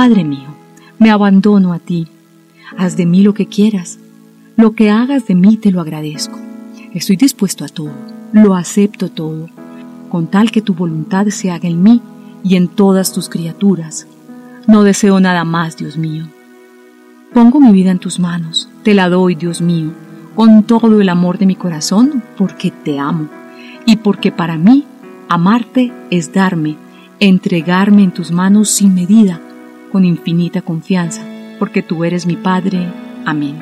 Padre mío, me abandono a ti. Haz de mí lo que quieras. Lo que hagas de mí te lo agradezco. Estoy dispuesto a todo, lo acepto todo, con tal que tu voluntad se haga en mí y en todas tus criaturas. No deseo nada más, Dios mío. Pongo mi vida en tus manos, te la doy, Dios mío, con todo el amor de mi corazón, porque te amo, y porque para mí amarte es darme, entregarme en tus manos sin medida, con infinita confianza, porque tú eres mi Padre. Amén.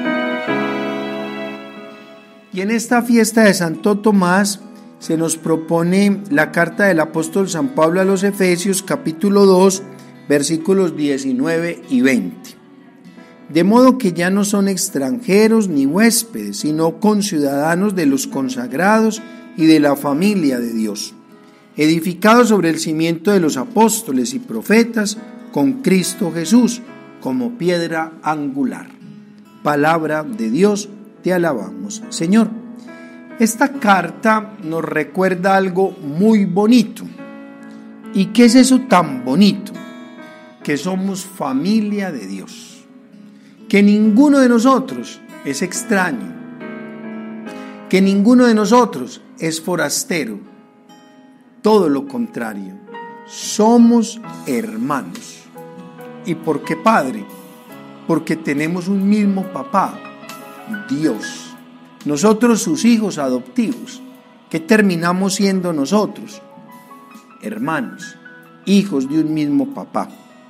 Y en esta fiesta de Santo Tomás se nos propone la carta del apóstol San Pablo a los Efesios, capítulo 2, versículos 19 y 20. De modo que ya no son extranjeros ni huéspedes, sino conciudadanos de los consagrados y de la familia de Dios, edificados sobre el cimiento de los apóstoles y profetas, con Cristo Jesús como piedra angular. Palabra de Dios, te alabamos, Señor. Esta carta nos recuerda algo muy bonito. ¿Y qué es eso tan bonito? Que somos familia de Dios, que ninguno de nosotros es extraño, que ninguno de nosotros es forastero, todo lo contrario, somos hermanos. ¿Y por qué Padre? Porque tenemos un mismo papá, Dios. Nosotros sus hijos adoptivos. ¿Qué terminamos siendo nosotros? Hermanos, hijos de un mismo papá.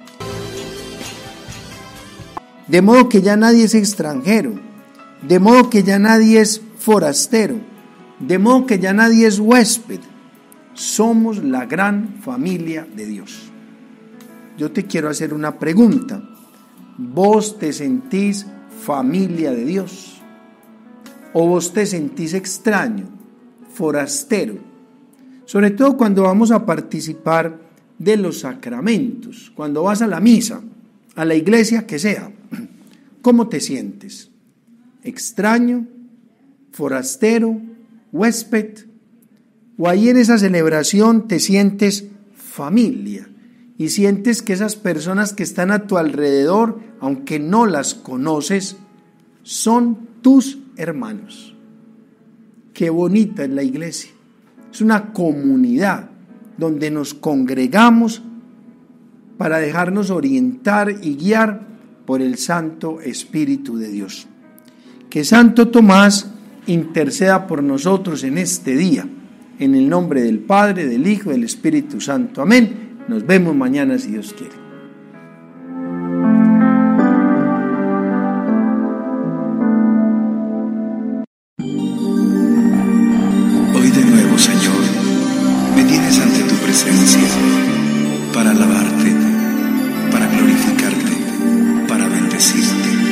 De modo que ya nadie es extranjero, de modo que ya nadie es forastero, de modo que ya nadie es huésped. Somos la gran familia de Dios. Yo te quiero hacer una pregunta. ¿Vos te sentís familia de Dios? ¿O vos te sentís extraño, forastero? Sobre todo cuando vamos a participar de los sacramentos, cuando vas a la misa, a la iglesia que sea. ¿Cómo te sientes? ¿Extraño, forastero, huésped? ¿O ahí en esa celebración te sientes familia y sientes que esas personas que están a tu alrededor, aunque no las conoces, son tus hermanos? Qué bonita es la iglesia. Es una comunidad donde nos congregamos para dejarnos orientar y guiar por el Santo Espíritu de Dios. Que Santo Tomás interceda por nosotros en este día. En el nombre del Padre, del Hijo y del Espíritu Santo. Amén. Nos vemos mañana si Dios quiere.